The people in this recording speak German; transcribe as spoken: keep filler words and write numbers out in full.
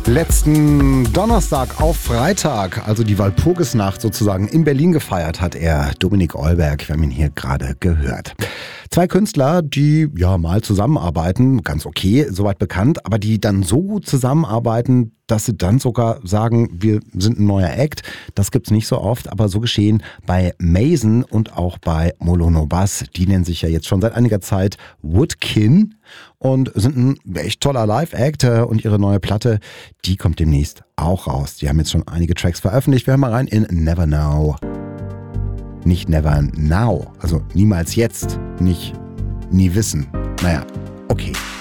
Letzten Donnerstag auf Freitag, also die Walpurgisnacht sozusagen, in Berlin gefeiert hat er, Dominik Eulberg. Wir haben ihn hier gerade gehört. Zwei Künstler, die ja mal zusammenarbeiten, ganz okay, soweit bekannt, aber die dann so gut zusammenarbeiten, dass sie dann sogar sagen, wir sind ein neuer Act. Das gibt's nicht so oft, aber so geschehen bei Mason und auch bei Molono Bass. Die nennen sich ja jetzt schon seit einiger Zeit Woodkin und sind ein echt toller Live-Act, und ihre neue Platte, die kommt demnächst auch raus. Die haben jetzt schon einige Tracks veröffentlicht. Wir hören mal rein in Never Now. Nicht Never Now, also niemals jetzt, nicht nie wissen. Naja, okay.